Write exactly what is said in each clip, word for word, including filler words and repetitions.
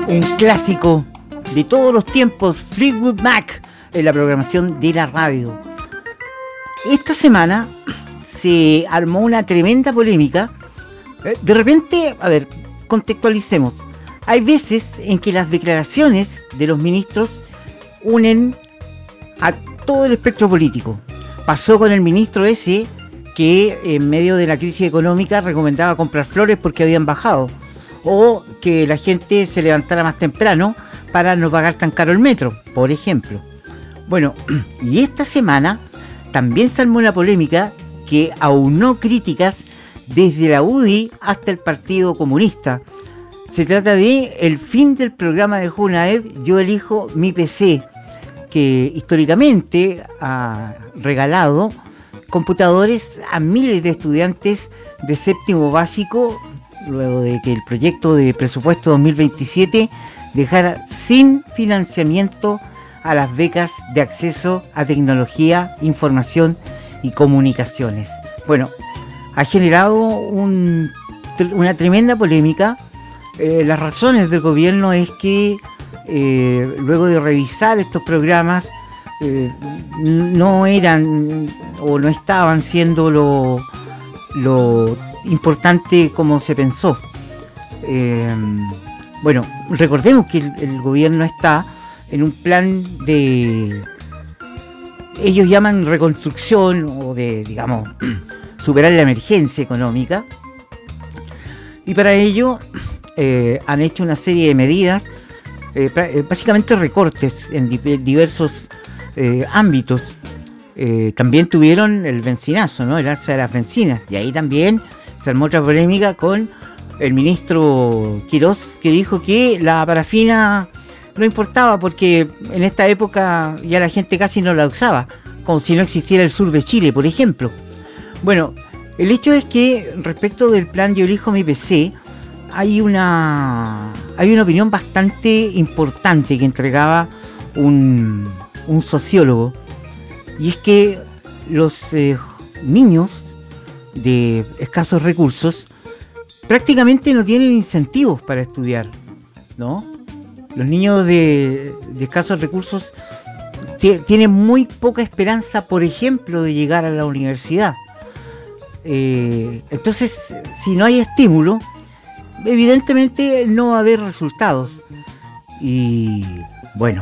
un clásico de todos los tiempos, Fleetwood Mac, en la programación de la radio. Esta semana se armó una tremenda polémica. De repente, a ver, contextualicemos. Hay veces en que las declaraciones de los ministros unen a todo el espectro político. Pasó con el ministro ese que en medio de la crisis económica recomendaba comprar flores porque habían bajado, o que la gente se levantara más temprano para no pagar tan caro el metro, por ejemplo. Bueno, y esta semana también se armó una polémica que aunó críticas desde la U D I hasta el Partido Comunista. Se trata de el fin del programa de Junaed, Yo Elijo Mi P C, que históricamente ha regalado computadores a miles de estudiantes de séptimo básico, luego de que el proyecto de presupuesto dos mil veintisiete dejara sin financiamiento a las becas de acceso a tecnología, información y comunicaciones. Bueno, ha generado un, una tremenda polémica. Eh, las razones del gobierno es que eh, luego de revisar estos programas eh, no eran o no estaban siendo lo, lo importante como se pensó. Eh, bueno, recordemos que el, el gobierno está en un plan de, ellos llaman reconstrucción o de, digamos, superar la emergencia económica, y para ello eh, han hecho una serie de medidas, eh, básicamente recortes en di- diversos eh, ámbitos. Eh, también tuvieron el bencinazo, ¿no? El alza de las bencinas, y ahí también se armó otra polémica con el ministro Quirós, que dijo que la parafina no importaba porque en esta época ya la gente casi no la usaba, como si no existiera el sur de Chile, por ejemplo. Bueno, el hecho es que respecto del plan Yo Elijo Mi P C, hay una hay una opinión bastante importante que entregaba un, un sociólogo, y es que los eh, niños de escasos recursos prácticamente no tienen incentivos para estudiar, ¿no? Los niños de, de escasos recursos t- tienen muy poca esperanza, por ejemplo, de llegar a la universidad. Eh, entonces, si no hay estímulo, evidentemente no va a haber resultados. Y bueno,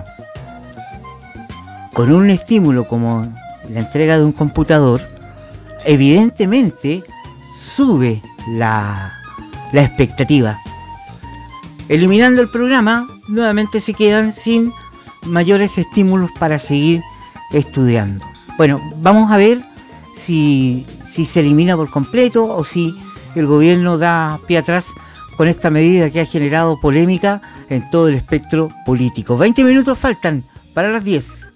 con un estímulo como la entrega de un computador, evidentemente sube la, la expectativa. Eliminando el programa, nuevamente se quedan sin mayores estímulos para seguir estudiando. Bueno, vamos a ver si, si se elimina por completo o si el gobierno da pie atrás con esta medida que ha generado polémica en todo el espectro político. veinte minutos faltan para las diez.